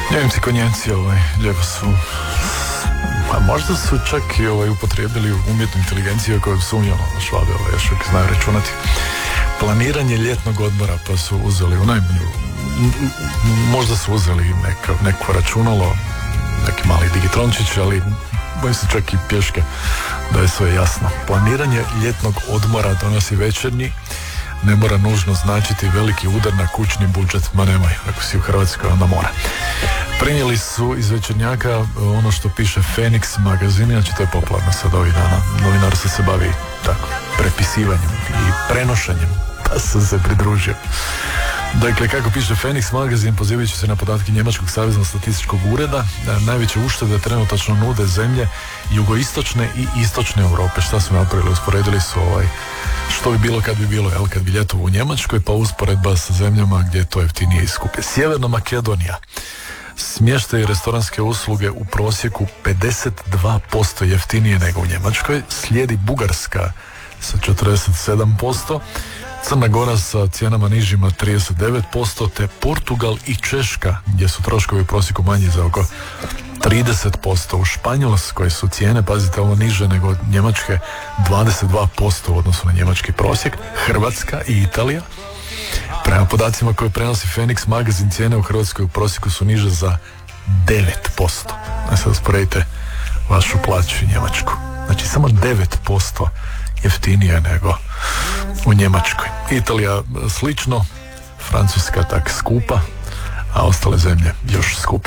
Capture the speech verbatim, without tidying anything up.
Njemci konjenci ovaj, lijepo su, a možda su čak i ovaj, upotrijebili umjetnu inteligenciju koju sumnjamo, Švabe ovaj, još uvijek znaju računati. Planiranje ljetnog odmora, pa su uzeli u najmanju, možda su uzeli neka, neko računalo, neki mali digitrončić, ali bojim se čak i pješke da je sve jasno. Planiranje ljetnog odmora donosi večernji, ne mora nužno značiti veliki udar na kućni budžet, ma nemoj, ako si u Hrvatskoj onda mora. Prenijeli su iz Večernjaka ono što piše Phoenix magazin, znači to je popularno sad ovih dana. Novinar se se bavi tako, prepisivanjem i prenošenjem, pa sam se pridružio. Dakle, kako piše Phoenix magazin, pozivajući se na podatke Njemačkog saveznog statističkog ureda, najveće uštede trenutačno nude zemlje jugoistočne i istočne Europe. Šta su napravili? Usporedili su ovaj, što bi bilo kad bi bilo, jel, kad bi ljetovo u Njemačkoj, pa usporedba sa zemljama gdje je to jeftinije i skuplje. Sjeverna Makedonija. Smještaj i restoranske usluge u prosjeku pedeset dva posto jeftinije nego u Njemačkoj. Slijedi Bugarska sa četrdeset sedam posto, Crna Gora sa cijenama nižima trideset devet posto, te Portugal i Češka gdje su troškovi u prosjeku manji za oko trideset posto. U Španjolskoj su cijene, pazite ovo, niže nego od Njemačke, dvadeset dva posto u odnosu na njemački prosjek. Hrvatska i Italija, prema podacima koje prenosi Phoenix magazin, cijene u Hrvatskoj u prosjeku su niže za devet posto. A sad usporedite vašu plaću i Njemačku. Znači samo devet posto jeftinije nego u Njemačkoj. Italija slično, Francuska tak skupa, a ostale zemlje još skuplje.